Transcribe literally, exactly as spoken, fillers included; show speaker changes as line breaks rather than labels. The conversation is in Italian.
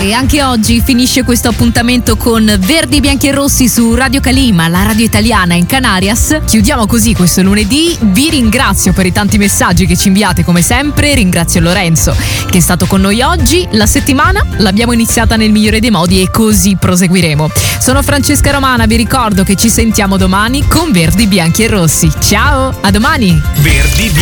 E anche oggi finisce questo appuntamento con Verdi, Bianchi e Rossi su Radio Calima, la radio italiana in Canarias. Chiudiamo così questo lunedì. Vi ringrazio per i tanti messaggi che ci inviate come sempre. Ringrazio Lorenzo che è stato con noi oggi. La settimana l'abbiamo iniziata nel migliore dei modi e così proseguiremo. Sono Francesca Romana, vi ricordo che ci sentiamo domani con Verdi, Bianchi e Rossi. Ciao, a domani!
Verdi,